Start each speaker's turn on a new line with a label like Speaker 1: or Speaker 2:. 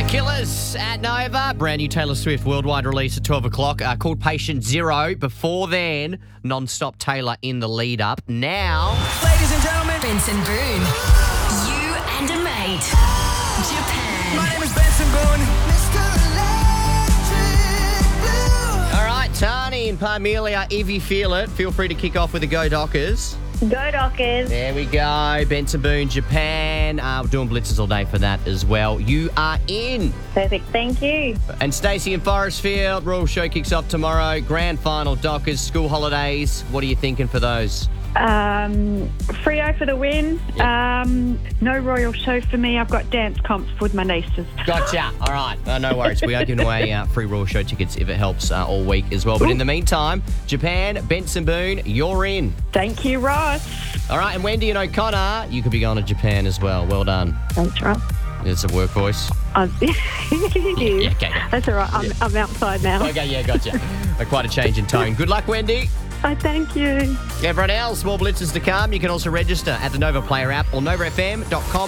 Speaker 1: Killers at Nova. Brand new Taylor Swift worldwide release at 12 o'clock called Patient Zero. Before then, Non-Stop Taylor in the lead up. Now,
Speaker 2: Ladies and gentlemen,
Speaker 3: Benson Boone. You and a mate. Japan.
Speaker 2: my name is Benson Boone.
Speaker 1: all right, Tani and Parmelia, if you feel it, feel free to kick off with the Go Dockers.
Speaker 4: Go Dockers.
Speaker 1: There we go. Benson Boone, Japan. We're doing blitzes all day for that as well. You are in.
Speaker 4: Perfect. Thank you.
Speaker 1: And Stacey in Forestfield. Royal Show kicks off tomorrow. Grand final, Dockers, school holidays. What are you thinking for those?
Speaker 5: Freo for the win. No Royal Show for me. I've got dance comps with my nieces.
Speaker 1: Gotcha. All right. No worries. We are giving away free Royal Show tickets if it helps all week as well. But in the meantime, Japan, Benson Boone, you're in.
Speaker 5: Thank you, Ross.
Speaker 1: All right. And Wendy and O'Connor, you could be going to Japan as well. Well done.
Speaker 5: Thanks, Ross.
Speaker 1: It's a work voice.
Speaker 5: It is.
Speaker 1: Yeah, okay.
Speaker 5: That's all right. I'm outside now.
Speaker 1: Okay, yeah, gotcha. Quite a change in tone. Good luck, Wendy.
Speaker 5: Oh, thank you.
Speaker 1: Everyone else, more blitzes to come. You can also register at the Nova Player app or novafm.com.